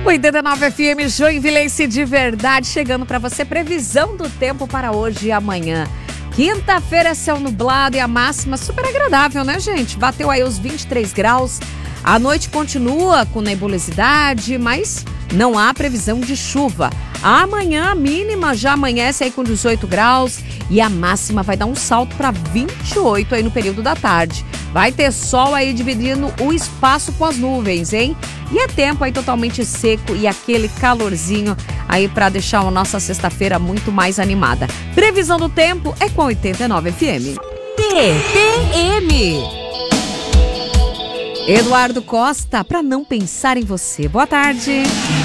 89 FM Joinvilense de verdade, chegando para você previsão do tempo para hoje e amanhã. Quinta-feira é céu nublado e a máxima super agradável, né, gente? Bateu aí os 23 graus. A noite continua com nebulosidade, mas não há previsão de chuva. Amanhã a mínima já amanhece aí com 18 graus e a máxima vai dar um salto para 28 aí no período da tarde. Vai ter sol aí dividindo o espaço com as nuvens, hein? E é tempo aí totalmente seco e aquele calorzinho aí para deixar a nossa sexta-feira muito mais animada. Previsão do tempo é com 89 FM. TPM. Eduardo Costa, para não pensar em você. Boa tarde.